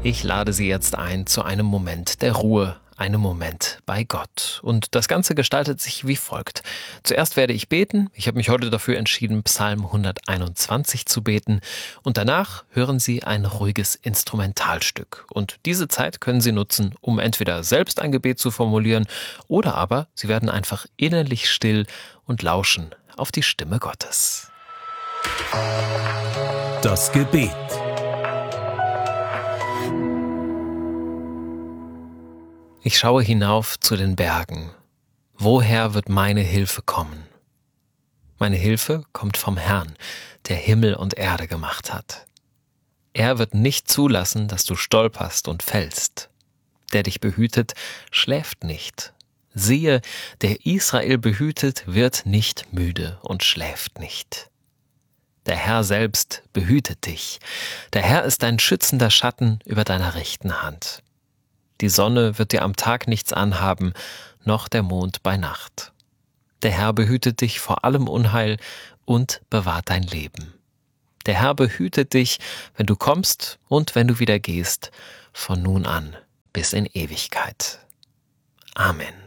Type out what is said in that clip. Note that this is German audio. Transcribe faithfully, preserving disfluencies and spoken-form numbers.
Ich lade Sie jetzt ein zu einem Moment der Ruhe, einem Moment bei Gott. Und das Ganze gestaltet sich wie folgt. Zuerst werde ich beten. Ich habe mich heute dafür entschieden, Psalm hunderteinundzwanzig zu beten. Und danach hören Sie ein ruhiges Instrumentalstück. Und diese Zeit können Sie nutzen, um entweder selbst ein Gebet zu formulieren oder aber Sie werden einfach innerlich still und lauschen auf die Stimme Gottes. Das Gebet. Ich schaue hinauf zu den Bergen. Woher wird meine Hilfe kommen? Meine Hilfe kommt vom Herrn, der Himmel und Erde gemacht hat. Er wird nicht zulassen, dass du stolperst und fällst. Der dich behütet, schläft nicht. Siehe, der Israel behütet, wird nicht müde und schläft nicht. Der Herr selbst behütet dich. Der Herr ist dein schützender Schatten über deiner rechten Hand. Die Sonne wird dir am Tag nichts anhaben, noch der Mond bei Nacht. Der Herr behütet dich vor allem Unheil und bewahrt dein Leben. Der Herr behütet dich, wenn du kommst und wenn du wieder gehst, von nun an bis in Ewigkeit. Amen.